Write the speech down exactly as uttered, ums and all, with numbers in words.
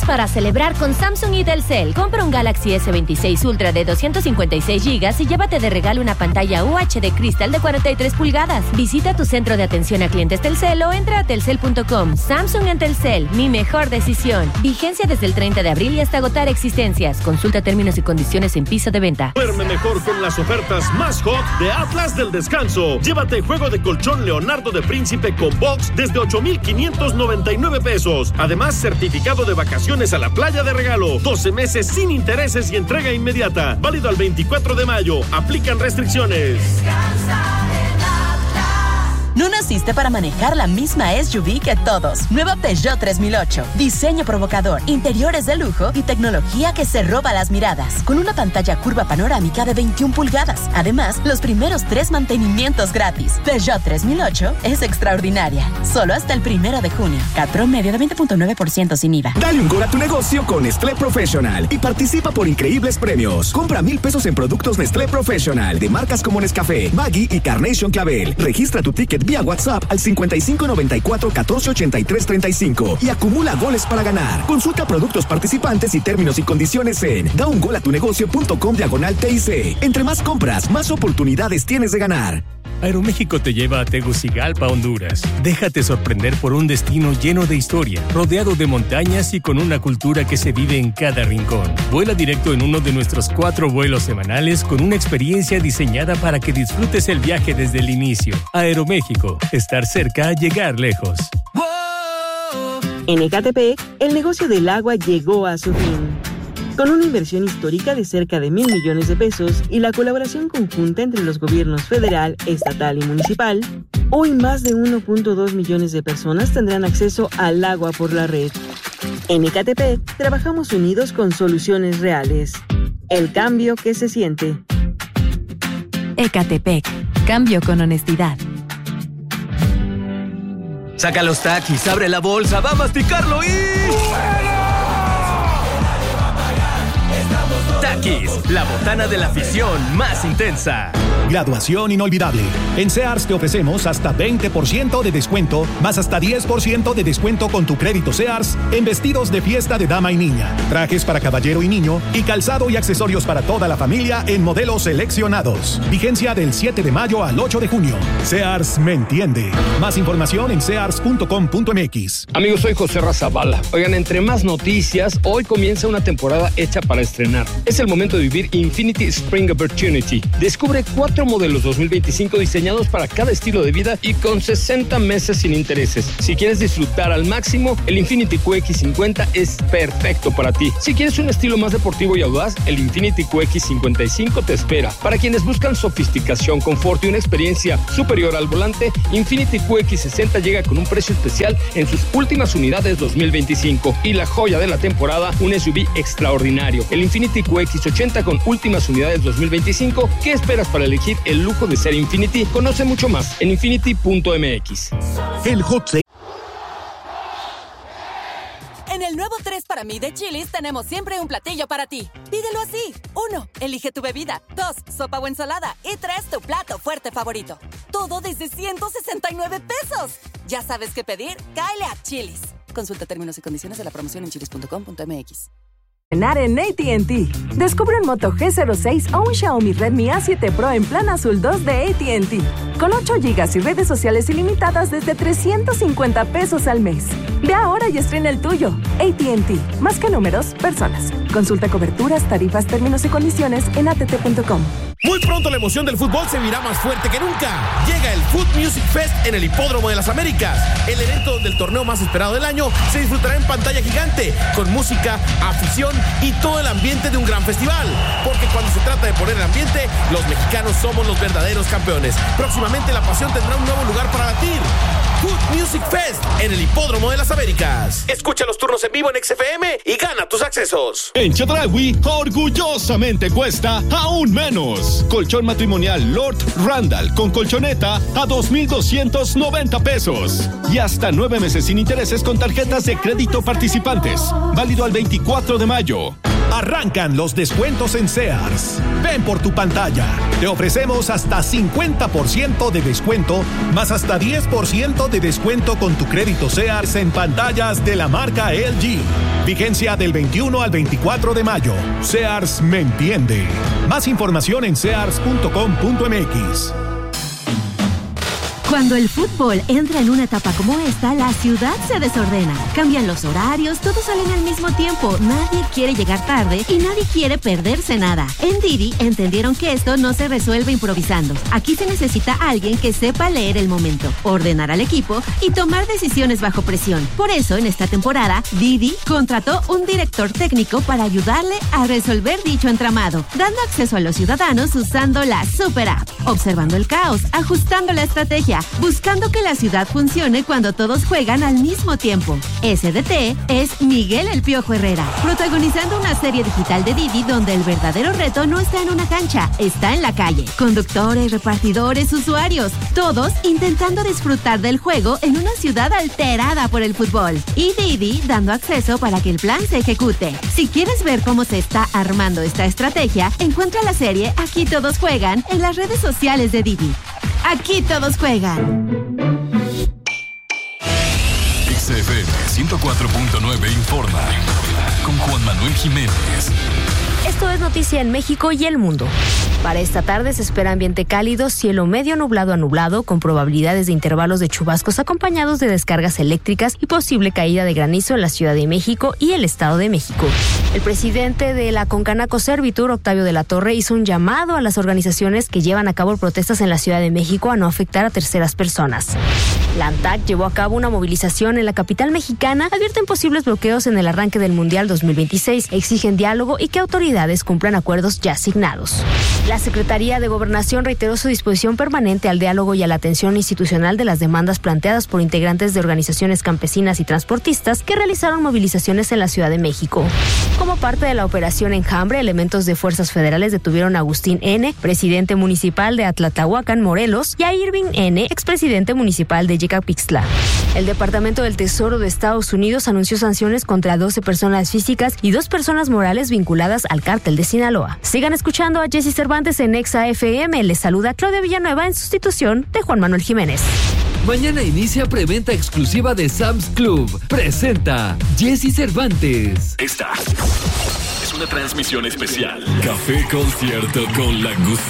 para celebrar con Samsung y Telcel. Compra un Galaxy S veintiséis Ultra de doscientos cincuenta y seis gigas y llévate de regalo una pantalla U H D Crystal de cuarenta y tres pulgadas. Visita tu centro de atención a clientes Telcel o entra a telcel punto com. Samsung en Telcel, mi mejor decisión. Vigencia desde el treinta de abril y hasta agotar existencias. Consulta términos y condiciones en piso de venta. Duerme mejor con las ofertas más hot de Atlas del Descanso. Llévate juego de colchón Leonardo de Príncipe con box desde ocho mil quinientos noventa y nueve pesos. Además, certificado de vacaciones a la playa de regalo. doce meses sin intereses y entrega inmediata. Válido al veinticuatro de mayo. Aplican restricciones. Descansa en Atlas. No naciste para manejar la misma S U V que todos. Nueva Peugeot tres mil ocho. Diseño provocador, interiores de lujo y tecnología que se roba las miradas. Con una pantalla curva panorámica de veintiuna pulgadas. Además, los primeros tres mantenimientos gratis. Peugeot tres mil ocho es extraordinaria. Solo hasta el primero de junio. C A T promedio de veinte punto nueve por ciento sin I V A. Dale un gol a tu negocio con Nestlé Professional y participa por increíbles premios. Compra mil pesos en productos Nestlé Professional de marcas como Nescafé, Maggi y Carnation Clavel. Registra tu ticket vía WhatsApp al cincuenta y cinco noventa y cuatro catorce ochenta y tres treinta y cinco y acumula goles para ganar. Consulta productos participantes y términos y condiciones en da un gol a tu negocio punto com diagonal T I C. Entre más compras, más oportunidades tienes de ganar. Aeroméxico te lleva a Tegucigalpa, Honduras. Déjate sorprender por un destino lleno de historia, rodeado de montañas y con una cultura que se vive en cada rincón. Vuela directo en uno de nuestros cuatro vuelos semanales con una experiencia diseñada para que disfrutes el viaje desde el inicio. Aeroméxico, estar cerca, llegar lejos. En Ecatepec, el negocio del agua llegó a su fin. Con una inversión histórica de cerca de mil millones de pesos y la colaboración conjunta entre los gobiernos federal, estatal y municipal, hoy más de uno punto dos millones de personas tendrán acceso al agua por la red. En Ecatepec, trabajamos unidos con soluciones reales. El cambio que se siente. Ecatepec, cambio con honestidad. Saca los taquis, abre la bolsa, va a masticarlo y... Takis, la botana de la afición más intensa. Graduación inolvidable. En Sears te ofrecemos hasta veinte por ciento de descuento, más hasta diez por ciento de descuento con tu crédito Sears en vestidos de fiesta de dama y niña, trajes para caballero y niño y calzado y accesorios para toda la familia en modelos seleccionados. Vigencia del siete de mayo al ocho de junio. Sears me entiende. Más información en sears punto com punto m x. Amigos, soy José Razabala. Oigan, entre más noticias, hoy comienza una temporada hecha para estrenar. Es el momento de vivir Infinity Spring Opportunity. Descubre cuatro modelos dos mil veinticinco diseñados para cada estilo de vida y con sesenta meses sin intereses. Si quieres disfrutar al máximo, el Infiniti Q X cincuenta es perfecto para ti. Si quieres un estilo más deportivo y audaz, el Infiniti Q X cincuenta y cinco te espera. Para quienes buscan sofisticación, confort y una experiencia superior al volante, Infiniti Q X sesenta llega con un precio especial en sus últimas unidades dos mil veinticinco. Y la joya de la temporada, un S U V extraordinario, el Infiniti Q X ochenta con últimas unidades dos mil veinticinco. ¿Qué esperas para elegir el lujo de ser Infiniti? Conoce mucho más en infiniti punto m x. El hot sale. En el nuevo tres para mí de Chili's tenemos siempre un platillo para ti. Pídelo así. Uno, elige tu bebida. Dos, sopa o ensalada. Y tres, tu plato fuerte favorito. Todo desde ciento sesenta y nueve pesos. ¿Ya sabes qué pedir? Cáele a Chili's. Consulta términos y condiciones de la promoción en chilis punto com punto m x. En A T and T. Descubre un Moto G cero seis o un Xiaomi Redmi A siete Pro en plan azul dos de A T and T. Con ocho gigas y redes sociales ilimitadas desde trescientos cincuenta pesos al mes. Ve ahora y estrena el tuyo. A T and T. Más que números, personas. Consulta coberturas, tarifas, términos y condiciones en a t t punto com. Muy pronto la emoción del fútbol se virá más fuerte que nunca. Llega el Food Music Fest en el Hipódromo de las Américas, el evento donde el torneo más esperado del año se disfrutará en pantalla gigante, con música, afición y todo el ambiente de un gran festival. Porque cuando se trata de poner el ambiente, los mexicanos somos los verdaderos campeones. Próximamente la pasión tendrá un nuevo lugar para latir. Food Music Fest en el Hipódromo de las Américas. Escucha los turnos en vivo en X F M y gana tus accesos. En Chedraui, orgullosamente cuesta aún menos. Colchón matrimonial Lord Randall con colchoneta a dos mil doscientos noventa pesos. Y hasta nueve meses sin intereses con tarjetas de crédito participantes. Válido al veinticuatro de mayo. Arrancan los descuentos en Sears. Ven por tu pantalla. Te ofrecemos hasta cincuenta por ciento de descuento, más hasta diez por ciento de descuento con tu crédito Sears en pantallas de la marca L G. Vigencia del veintiuno al veinticuatro de mayo. Sears me entiende. Más información en sears punto com punto m x. Cuando el fútbol entra en una etapa como esta, la ciudad se desordena. Cambian los horarios, todos salen al mismo tiempo, nadie quiere llegar tarde y nadie quiere perderse nada. En Didi entendieron que esto no se resuelve improvisando. Aquí se necesita alguien que sepa leer el momento, ordenar al equipo y tomar decisiones bajo presión. Por eso, en esta temporada, Didi contrató un director técnico para ayudarle a resolver dicho entramado, dando acceso a los ciudadanos usando la Super App, observando el caos, ajustando la estrategia, buscando que la ciudad funcione cuando todos juegan al mismo tiempo. S D T es Miguel El Piojo Herrera, protagonizando una serie digital de Didi donde el verdadero reto no está en una cancha, está en la calle. Conductores, repartidores, usuarios, todos intentando disfrutar del juego en una ciudad alterada por el fútbol. Y Didi dando acceso para que el plan se ejecute. Si quieres ver cómo se está armando esta estrategia, encuentra la serie Aquí Todos Juegan en las redes sociales de Didi. Aquí todos juegan. X F M ciento cuatro punto nueve informa con Juan Manuel Jiménez. Esto es noticia en México y el mundo. Para esta tarde se espera ambiente cálido, cielo medio nublado a nublado, con probabilidades de intervalos de chubascos acompañados de descargas eléctricas y posible caída de granizo en la Ciudad de México y el Estado de México. El presidente de la Concanaco Servitur, Octavio de la Torre, hizo un llamado a las organizaciones que llevan a cabo protestas en la Ciudad de México a no afectar a terceras personas. La ANTAC llevó a cabo una movilización en la capital mexicana, advierten posibles bloqueos en el arranque del Mundial dos mil veintiséis, exigen diálogo y que autoridades cumplan acuerdos ya asignados. La Secretaría de Gobernación reiteró su disposición permanente al diálogo y a la atención institucional de las demandas planteadas por integrantes de organizaciones campesinas y transportistas que realizaron movilizaciones en la Ciudad de México. Como parte de la operación Enjambre, elementos de fuerzas federales detuvieron a Agustín N., presidente municipal de Atlatlahuacán, Morelos, y a Irving N., expresidente municipal de Yecapixtla. El Departamento del Tesoro de Estados Unidos anunció sanciones contra doce personas físicas y dos personas morales vinculadas al cártel de Sinaloa. Sigan escuchando a Jessy Cervantes en Exa F M. Les saluda Claudia Villanueva en sustitución de Juan Manuel Jiménez. Mañana inicia preventa exclusiva de Sam's Club. Presenta Jessy Cervantes. Esta es una transmisión especial. Café Concierto con la Gusana.